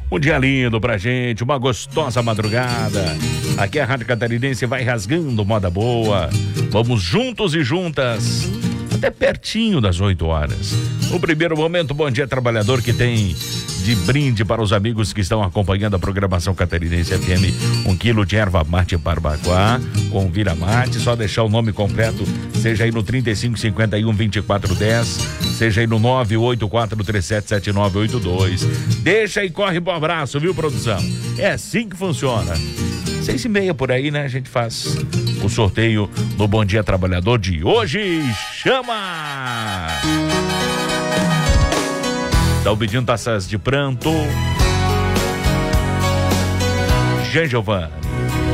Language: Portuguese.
Um dia lindo pra gente, uma gostosa madrugada. Aqui a Rádio Catarinense vai rasgando moda boa. Vamos juntos e juntas até pertinho das 8 horas. O primeiro momento, Bom Dia Trabalhador, que tem de brinde para os amigos que estão acompanhando a programação Catarinense FM, 1 quilo de erva mate Barbacoa com vira mate. Só deixar o nome completo, seja aí no 3551-2410, seja aí no 984377982. Deixa e corre pro abraço, viu, produção? É assim que funciona. 6h30 por aí, né? A gente faz o sorteio do Bom Dia Trabalhador de hoje. Chama! Estão pedindo taças de pranto. Jean Giovanni.